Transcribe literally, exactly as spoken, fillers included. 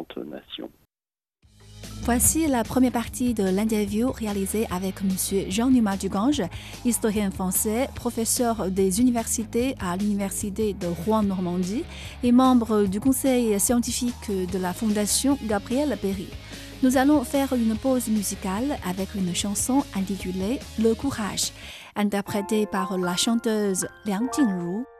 intonations. Voici la première partie de l'interview réalisée avec M. Jean-Numa Dugange, historien français, professeur des universités à l'Université de Rouen-Normandie et membre du conseil scientifique de la Fondation Gabriel Péri. Nous allons faire une pause musicale avec une chanson intitulée « Le courage », interprétée par la chanteuse Liang Jingru.